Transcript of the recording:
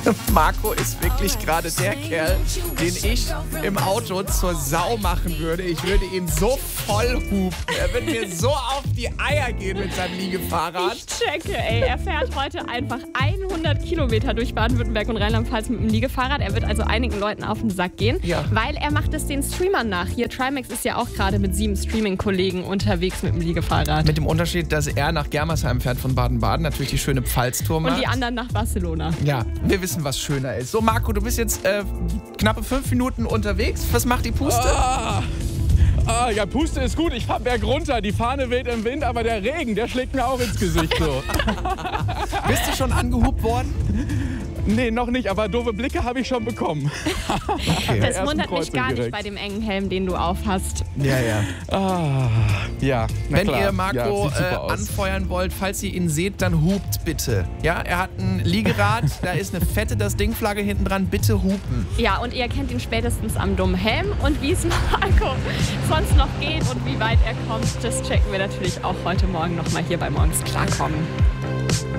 Marco ist wirklich gerade der Kerl, den ich im Auto zur Sau machen würde. Ich würde ihn so voll hupen. Er würde mir so auf die Eier gehen mit seinem Liegefahrrad. Ich checke, ey. Er fährt heute einfach 100 Kilometer durch Baden-Württemberg und Rheinland-Pfalz mit dem Liegefahrrad. Er wird also einigen Leuten auf den Sack gehen, weil er macht es den Streamern nach. Hier, Trimax ist ja auch gerade mit 7 Streaming-Kollegen unterwegs mit dem Liegefahrrad. Mit dem Unterschied, dass er nach Germersheim fährt von Baden-Baden, natürlich die schöne Pfalztour macht. Und die anderen nach Barcelona. Ja, wir wissen, was schöner ist. So, Marco, du bist jetzt knappe 5 Minuten unterwegs. Was macht die Puste? Ja, Puste ist gut. Ich fahr berg runter. Die Fahne weht im Wind, aber der Regen, der schlägt mir auch ins Gesicht so. Bist du schon angehupt worden? Nee, noch nicht, aber doofe Blicke habe ich schon bekommen. Okay. Das wundert mich gar nicht bei dem engen Helm, den du aufhast. Ja. Ja, na Wenn klar. ihr Marco sieht super aus. anfeuern wollt, falls ihr ihn seht, dann hupt bitte. Ja, er hat ein Liegerad, da ist eine fette das Ding-Flagge hinten dran. Bitte hupen. Ja, und ihr kennt ihn spätestens am dummen Helm. Und wie es Marco sonst noch geht und wie weit er kommt, das checken wir natürlich auch heute Morgen nochmal hier bei Morgens Klarkommen.